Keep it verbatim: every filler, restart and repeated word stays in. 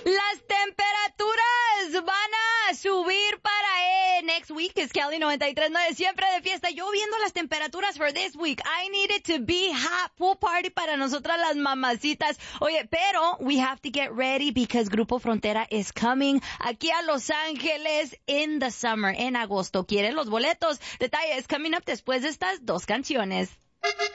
Las temperaturas van a subir para eh, next week. Es Cali noventa y tres punto nueve, siempre de fiesta. Yo viendo las temperaturas for this week. I need it to be hot. Pool party para nosotras las mamacitas. Oye, pero we have to get ready because Grupo Frontera is coming aquí a Los Ángeles in the summer, en agosto. ¿Quieren los boletos? Detalle es coming up después de estas dos canciones.